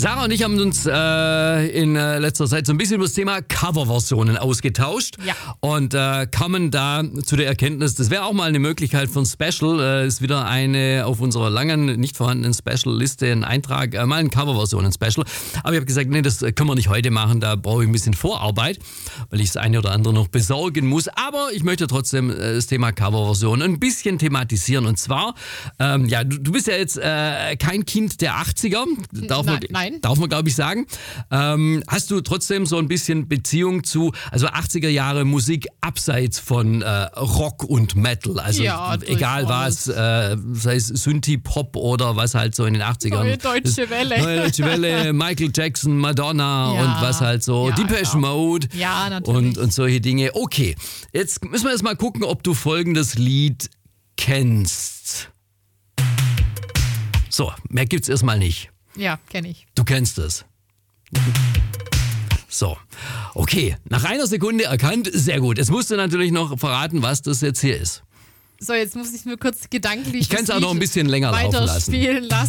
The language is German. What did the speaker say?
Sarah und ich haben uns in letzter Zeit so ein bisschen über das Thema Coverversionen ausgetauscht. Ja. Und kamen da zu der Erkenntnis, das wäre auch mal eine Möglichkeit für ein Special. Ist wieder eine auf unserer langen, nicht vorhandenen Special-Liste ein Eintrag, mal ein Coverversionen-Special. Aber ich habe gesagt, nee, das können wir nicht heute machen, da brauche ich ein bisschen Vorarbeit, weil ich das eine oder andere noch besorgen muss. Aber ich möchte trotzdem das Thema Coverversion ein bisschen thematisieren. Und zwar, du bist ja jetzt kein Kind der 80er, darf man glaube ich sagen. Hast du trotzdem so ein bisschen Beziehung zu, also 80er Jahre Musik abseits von Rock und Metal? Also ja, egal was, sei es Synthie-Pop oder was halt so in den 80ern. Neue Deutsche Welle. Neue Deutsche Welle, Michael Jackson, Madonna Ja. und was halt so, Ja, Depeche klar. Mode Ja, natürlich. und solche Dinge. Okay, jetzt müssen wir erst mal gucken, ob du folgendes Lied kennst. So, mehr gibt's erstmal nicht. Ja, kenne ich. Du kennst es. So, okay, nach einer Sekunde erkannt, sehr gut. Jetzt musst du natürlich noch verraten, was das jetzt hier ist. So, jetzt muss ich mir kurz gedanklich Ich kann es das auch noch ein Lied bisschen länger laufen lassen. weiterspielen lassen.